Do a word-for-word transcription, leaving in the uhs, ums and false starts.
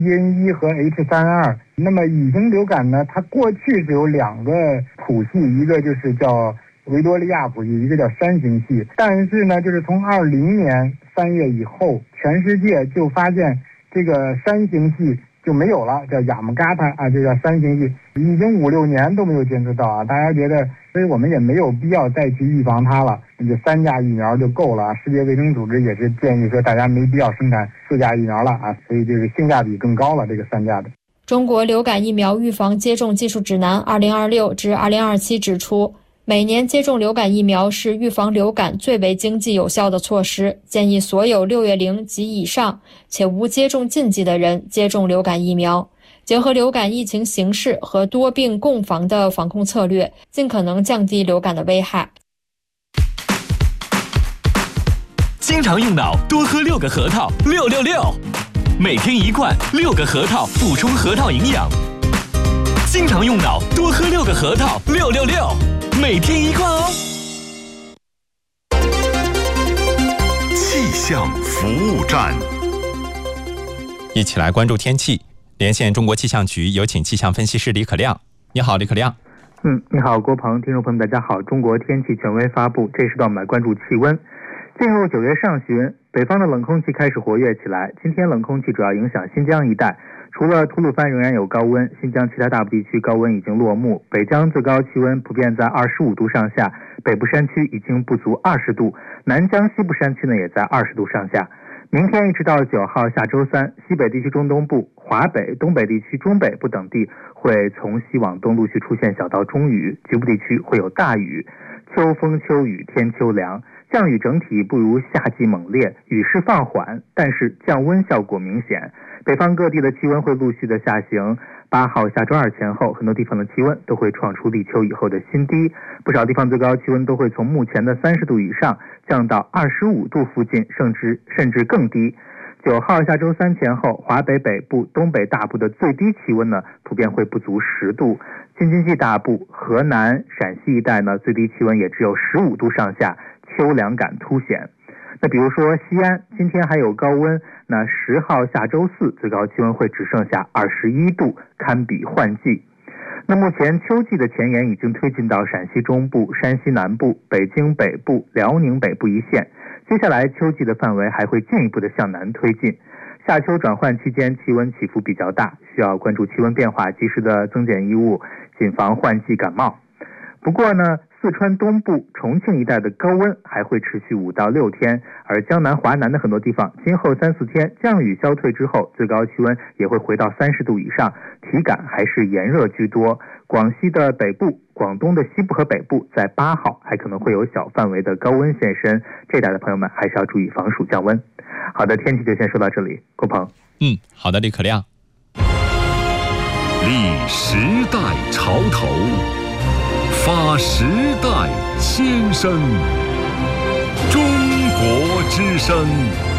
E N 一 和 H 三 二。那么乙型流感呢，它过去是有两个谱系，一个就是叫维多利亚谱系，一个叫山形系。但是呢，就是从二零年三月以后，全世界就发现这个山形系就没有了，叫亚姆嘎塔啊，就叫山形系，已经五六年都没有监测到啊。大家觉得，所以我们也没有必要再去预防它了，就三价疫苗就够了。世界卫生组织也是建议说，大家没必要生产四价疫苗了啊，所以这个性价比更高了，这个三价的。 中国流感疫苗预防接种技术指南二零二六至二零二七指出，每年接种流感疫苗是预防流感最为经济有效的措施，建议所有六月龄及以上且无接种禁忌的人接种流感疫苗。结合流感疫情形势和多病共防的防控策略，尽可能降低流感的危害。 经常用脑，多喝六个核桃，六六六，每天一罐，六个核桃补充核桃营养。经常用脑，多喝六个核桃，六六六，每天一罐哦。 气象服务站， 一起来关注天气。连线中国气象局，有请气象分析师李可亮。你好，李可亮。 嗯，你好，郭鹏，听众朋友们，大家好。中国天气权威发布，这时段我们来关注气温。进入九月上旬，北方的冷空气开始活跃起来。今天冷空气主要影响新疆一带，除了吐鲁番仍然有高温，新疆其他大部地区高温已经落幕。北疆最高气温普遍在二十五度上下，北部山区已经不足二十度，南疆西部山区呢也在二十度上下。明天一直到九号下周三，西北地区中东部、华北、东北地区中北部等地会从西往东陆续出现小到中雨，局部地区会有大雨。秋风秋雨天秋凉，降雨整体不如夏季猛烈，雨势放缓，但是降温效果明显。北方各地的气温会陆续的下行，八号下周二前后，很多地方的气温都会创出立秋以后的新低，不少地方最高气温都会从目前的三十度以上降到二十五度附近，甚至甚至更低。九号下周三前后，华北北部、东北大部的最低气温呢，普遍会不足十度。京津冀大部、河南、陕西一带呢，最低气温也只有十五度上下，秋凉感凸显。那比如说西安，今天还有高温，那十号下周四最高气温会只剩下二十一度，堪比换季。那目前秋季的前沿已经推进到陕西中部、山西南部、北京北部、辽宁北部一线，接下来秋季的范围还会进一步的向南推进。夏秋转换期间气温起伏比较大，需要关注气温变化，及时的增减衣物，谨防换季感冒。不过呢，四川东部、重庆一带的高温还会持续五到六天，而江南、华南的很多地方，今后三四天降雨消退之后，最高气温也会回到三十度以上，体感还是炎热居多。广西的北部、广东的西部和北部，在八号还可能会有小范围的高温现身，这一带的朋友们还是要注意防暑降温。好的，天气就先说到这里，郭鹏。 嗯，好的，李可亮。 立时代潮头，发时代先声，中国之声。